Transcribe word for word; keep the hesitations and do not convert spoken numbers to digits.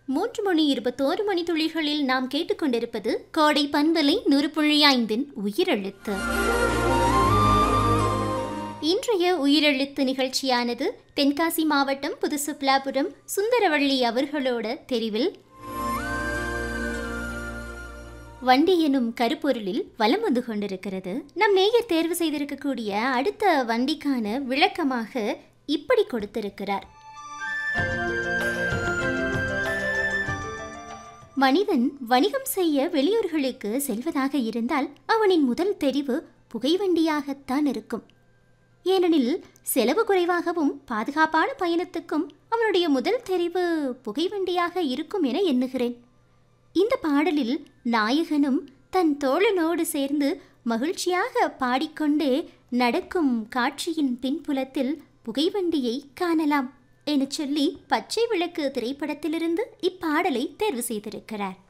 மூன்று மணி இருபத்தோரு மணி துளிகளில் நாம் கேட்டுக்கொண்டிருப்பது கோடை பண்பலை நூறு புள்ளி ஐந்தின் உயிரெழுத்து. இன்றைய உயிரெழுத்து நிகழ்ச்சியானது தென்காசி மாவட்டம் புதுசுப்லாபுரம் சுந்தரவள்ளி அவர்களோட தெரிவில் வண்டி எனும் கருப்பொருளில் வலம் வந்து கொண்டிருக்கிறது. நம் நேயர் தேர்வு செய்திருக்கக்கூடிய அடுத்த வண்டிக்கான விளக்கமாக இப்படி கொடுத்திருக்கிறார். மனிதன் வணிகம் செய்ய வெளியூர்களுக்கு செல்வதாக இருந்தால் அவனின் முதல் தெரிவு புகைவண்டியாகத்தான் இருக்கும். ஏனெனில் செலவு குறைவாகவும் பாதுகாப்பான பயணத்துக்கும் அவனுடைய முதல் தெரிவு புகைவண்டியாக இருக்கும் என எண்ணுகிறேன். இந்த பாடலில் நாயகனும் தன் தோழனோடு சேர்ந்து மகிழ்ச்சியாக பாடிக்கொண்டே நடக்கும் காட்சியின் பின்புலத்தில் புகைவண்டியை காணலாம் என சொல்லி பச்சை விளக்கு திரைப்படத்திலிருந்து இப்பாடலை தேர்வு செய்திருக்கிறார்.